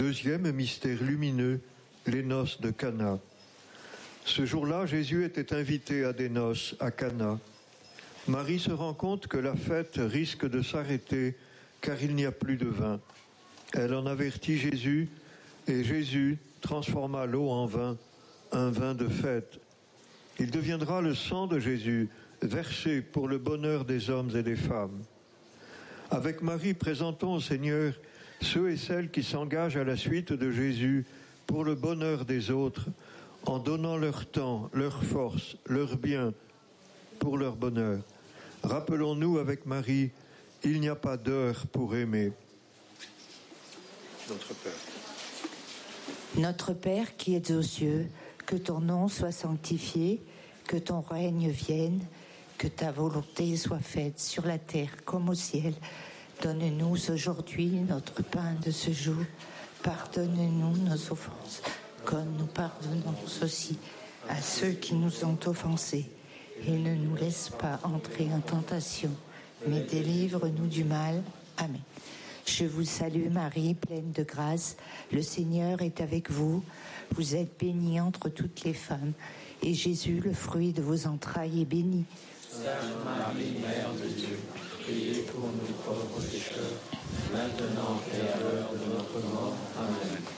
Deuxième mystère lumineux, les noces de Cana. Ce jour-là, Jésus était invité à des noces à Cana. Marie se rend compte que la fête risque de s'arrêter car il n'y a plus de vin. Elle en avertit Jésus et Jésus transforma l'eau en vin, un vin de fête. Il deviendra le sang de Jésus, versé pour le bonheur des hommes et des femmes. Avec Marie, présentons au Seigneur ceux et celles qui s'engagent à la suite de Jésus pour le bonheur des autres, en donnant leur temps, leur force, leur bien pour leur bonheur. Rappelons-nous avec Marie, il n'y a pas d'heure pour aimer. Notre Père. Notre Père qui es aux cieux, que ton nom soit sanctifié, que ton règne vienne, que ta volonté soit faite sur la terre comme au ciel. Donne-nous aujourd'hui notre pain de ce jour. Pardonne-nous nos offenses, comme nous pardonnons aussi à ceux qui nous ont offensés. Et ne nous laisse pas entrer en tentation, mais délivre-nous du mal. Amen. Je vous salue Marie, pleine de grâce. Le Seigneur est avec vous. Vous êtes bénie entre toutes les femmes. Et Jésus, le fruit de vos entrailles, est béni. Sainte Marie, Mère de Dieu, priez pour nous pauvres pécheurs, maintenant et à l'heure de notre mort. Amen.